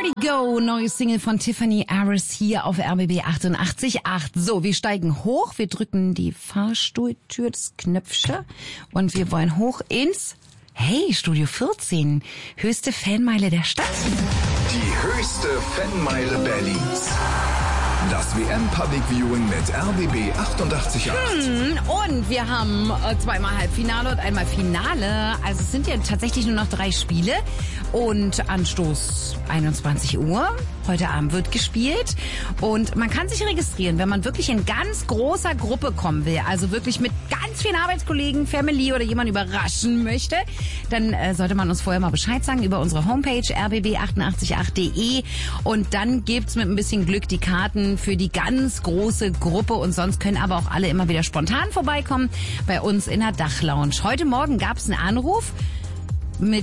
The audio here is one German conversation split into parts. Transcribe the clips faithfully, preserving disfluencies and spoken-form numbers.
We Go, neue Single von Tiffany Harris hier auf R B B achtundachtzig Komma acht. So, wir steigen hoch, wir drücken die Fahrstuhltür, das Knöpfchen und wir wollen hoch ins, hey, Studio vierzehn, höchste Fanmeile der Stadt. Die höchste Fanmeile Berlins. Das W M Public Viewing mit R B B achtundachtzig Komma acht. Hm, und wir haben äh, zweimal Halbfinale und einmal Finale. Also es sind ja tatsächlich nur noch drei Spiele. Und Anstoß einundzwanzig Uhr. Heute Abend wird gespielt. Und man kann sich registrieren, wenn man wirklich in ganz großer Gruppe kommen will. Also wirklich mit ganz vielen Arbeitskollegen, Family oder jemanden überraschen möchte. Dann äh, sollte man uns vorher mal Bescheid sagen über unsere Homepage r b b achtundachtzig Komma acht punkt de. Und dann gibt's mit ein bisschen Glück die Karten für die ganz große Gruppe. Und sonst können aber auch alle immer wieder spontan vorbeikommen bei uns in der Dachlounge. Heute Morgen gab's einen Anruf mit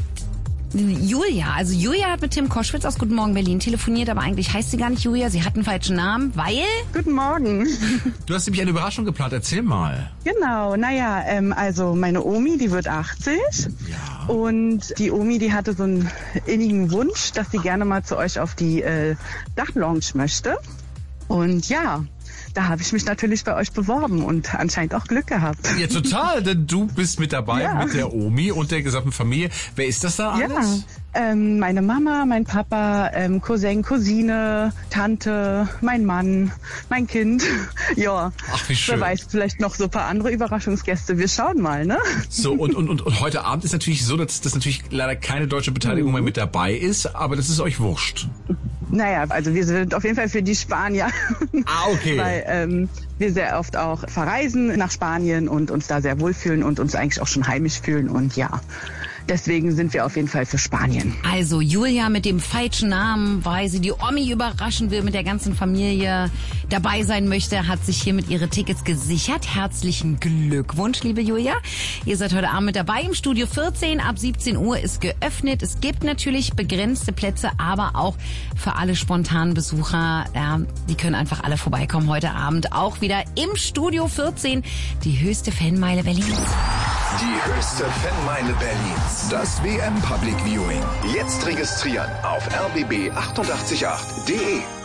Julia. Also Julia hat mit Tim Koschwitz aus Guten Morgen Berlin telefoniert, aber eigentlich heißt sie gar nicht Julia. Sie hat einen falschen Namen, weil... Guten Morgen. Du hast nämlich eine Überraschung geplant. Erzähl mal. Genau, naja, ähm, also meine Omi, die wird achtzig. Ja. Und die Omi, die hatte so einen innigen Wunsch, dass sie gerne mal zu euch auf die äh, Dachlounge möchte. Und ja, da habe ich mich natürlich bei euch beworben und anscheinend auch Glück gehabt. Ja, total, denn du bist mit dabei, Ja. mit der Omi und der gesamten Familie. Wer ist das da alles? Ja, ähm, meine Mama, mein Papa, ähm, Cousin, Cousine, Tante, mein Mann, mein Kind. Ja, Ach, wie schön. wer weiß, vielleicht noch so ein paar andere Überraschungsgäste. Wir schauen mal, ne? So, und, und, und, und heute Abend ist natürlich so, dass, dass natürlich leider keine deutsche Beteiligung mehr mit dabei ist, aber das ist euch wurscht. Naja, also wir sind auf jeden Fall für die Spanier. Ah, okay. Weil ähm, wir sehr oft auch verreisen nach Spanien und uns da sehr wohlfühlen und uns eigentlich auch schon heimisch fühlen. Und ja, deswegen sind wir auf jeden Fall für Spanien. Also Julia mit dem falschen Namen, weil sie die Omi überraschen will, mit der ganzen Familie dabei sein möchte, hat sich hiermit ihre Tickets gesichert. Herzlichen Glückwunsch, liebe Julia. Ihr seid heute Abend mit dabei im Studio vierzehn. Ab siebzehn Uhr ist geöffnet. Es gibt natürlich begrenzte Plätze, aber auch für alle spontanen Besucher. Ja, die können einfach alle vorbeikommen heute Abend. Auch wieder im Studio vierzehn, die höchste Fanmeile Berlins. Die höchste Fanmeile Berlins. Das W M Public Viewing. Jetzt registrieren auf r b b achtundachtzig Komma acht punkt de.